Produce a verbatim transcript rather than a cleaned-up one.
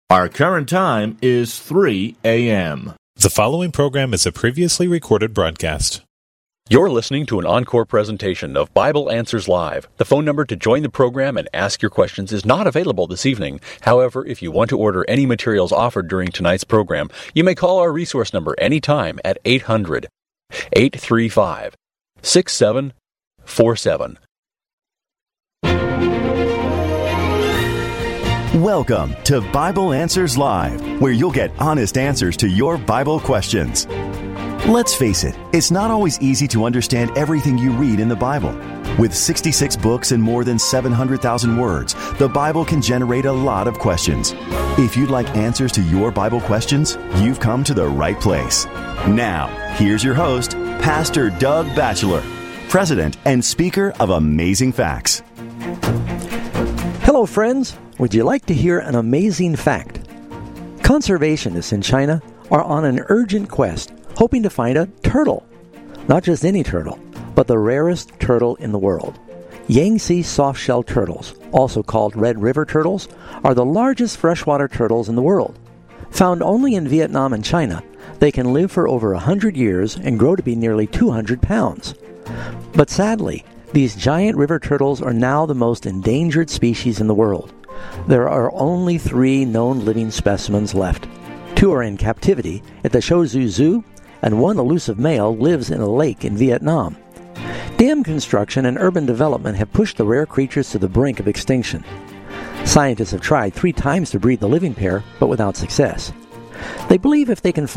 Our current time is three a.m. The following program is a previously recorded broadcast. You're listening to an encore presentation of Bible Answers Live. The phone number to join the program and ask your questions is not available this evening. However, if you want to order any materials offered during tonight's program, you may call our resource number anytime at eight hundred, eight three five, six seven four seven. Welcome to Bible Answers Live, where you'll get honest answers to your Bible questions. Let's face it, it's not always easy to understand everything you read in the Bible. With sixty-six books and more than seven hundred thousand words, the Bible can generate a lot of questions. If you'd like answers to your Bible questions, you've come to the right place. Now, here's your host, Pastor Doug Batchelor, President and Speaker of Amazing Facts. Hello, friends. Would you like to hear an amazing fact? Conservationists in China are on an urgent quest, hoping to find a turtle. Not just any turtle, but the rarest turtle in the world. Yangtze softshell turtles, also called Red River turtles, are the largest freshwater turtles in the world. Found only in Vietnam and China, they can live for over one hundred years and grow to be nearly two hundred pounds. But sadly, these giant river turtles are now the most endangered species in the world. There are only three known living specimens left. Two are in captivity at the Shozhou Zoo, and one elusive male lives in a lake in Vietnam. Dam construction and urban development have pushed the rare creatures to the brink of extinction. Scientists have tried three times to breed the living pair, but without success. They believe if they can find